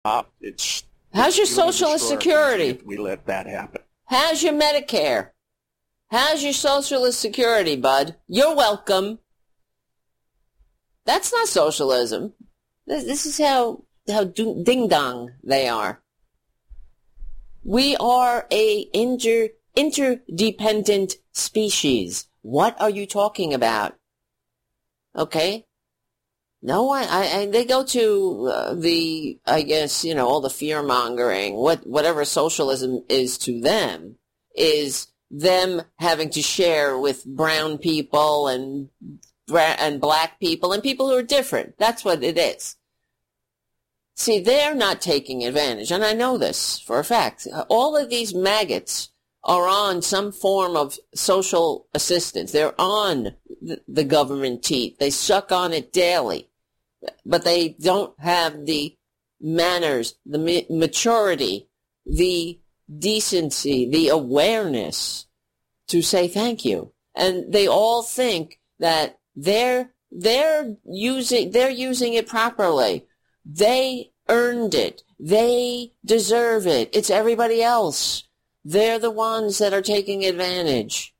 It's How's your gonna Socialist destroy our Security? country if we let that happen. How's your Medicare? How's your Socialist Security, bud? You're welcome. That's not socialism. This is how ding-dong they are. We are a interdependent species. What are you talking about? Okay? No, they go to I guess, all the fear-mongering. Whatever socialism is to them is them having to share with brown people and black people and people who are different. That's what it is. See, they're not taking advantage, and I know this for a fact. All of these maggots are on some form of social assistance. They're on the government teat. They suck on it daily. But they don't have the manners, the maturity, the decency, the awareness to say thank you. And they all think that they're using it properly. They earned it. They deserve it. It's everybody else. They're the ones that are taking advantage.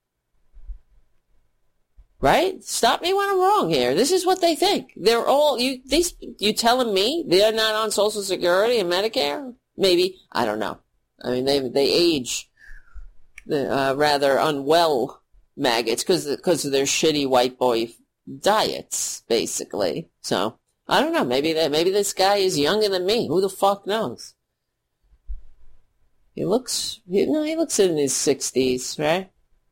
Right? Stop me when I'm wrong here. This is what they think. They're all, you telling me they're not on Social Security and Medicare? Maybe. I don't know. I mean, they age rather unwell maggots because of their shitty white boy diets, basically. So, I don't know. Maybe this guy is younger than me. Who the fuck knows? He looks in his 60s, right?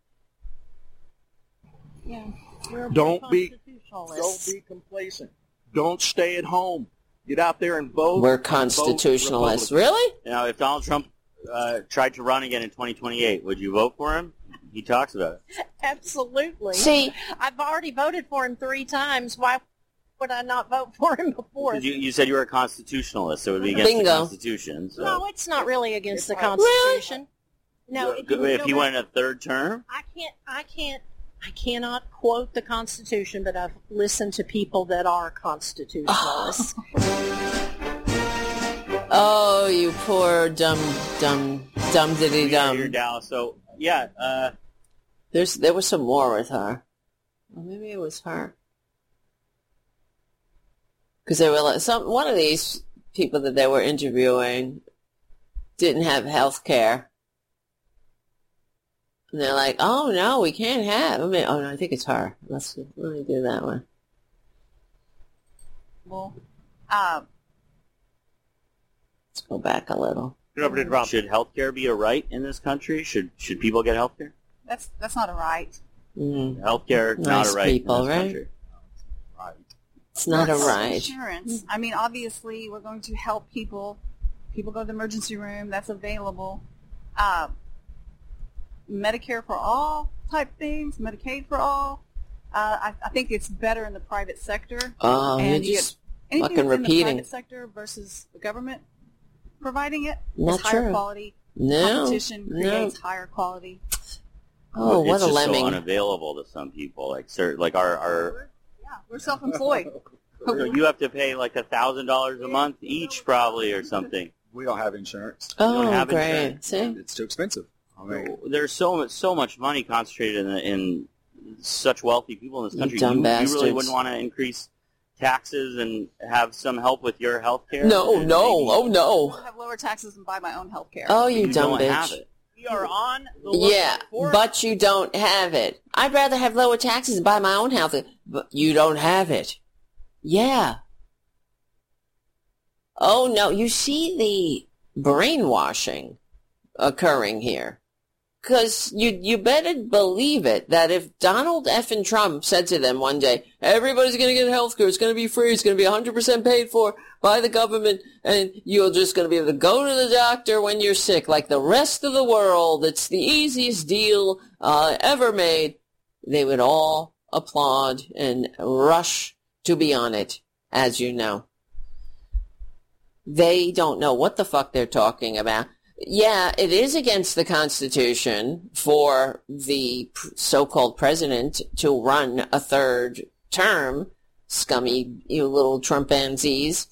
Yeah. Don't be complacent. Don't stay at home. Get out there and vote. We're constitutionalists. Really? Now, if Donald Trump tried to run again in 2028, would you vote for him? He talks about it. Absolutely. See, I've already voted for him 3 times. Why would I not vote for him before? You said you were a constitutionalist, so it would be against the Constitution. So. No, it's not really against the Constitution. Really? No. If he went a third term? I cannot quote the Constitution, but I've listened to people that are constitutionalists. Oh, you poor dumb diddy dumb. You're Dallas. So yeah, there was some more with her. Or maybe it was her. Because they were like, one of these people that they were interviewing didn't have health care. And they're like, oh, no, we can't have. I think it's her. Let me do that one. Well, let's go back a little. Should health care be a right in this country? Should people get health care? that's not a right. Mm. Health care, not a right people, in this right? country. It's not a right. Insurance. I mean, obviously, we're going to help people. People go to the emergency room. That's available. Medicare for all type things, Medicaid for all. I think it's better in the private sector. Oh, and you're just anything fucking that's in the repeating. private sector versus the government providing it Not is higher true. quality. No. Competition creates higher quality. Oh, what it's a just lemming. so unavailable to some people. Like our We're self-employed. you have to pay like $1,000 a month each, probably, or something. We don't have insurance. Oh, have great. insurance. See? It's too expensive. I mean, There's so much money concentrated in such wealthy people in this country. dumb You really bastards. wouldn't want to increase taxes and have some help with your health care? No. And Oh, no. Have lower taxes and buy my own health care. Oh, maybe you dumb don't have bitch. it. We are on the lookout Yeah, for it. but you don't have it. I'd rather have lower taxes and buy my own health, but you don't have it. Yeah. Oh, no. You see the brainwashing occurring here. Because you better believe it that if Donald F. Trump said to them one day, everybody's going to get health care, it's going to be free, it's going to be 100% paid for by the government, and you're just going to be able to go to the doctor when you're sick like the rest of the world, it's the easiest deal ever made, they would all applaud and rush to be on it, as you know. They don't know what the fuck they're talking about. Yeah, it is against the Constitution for the so-called president to run a third term, scummy, you little Trumpanzees.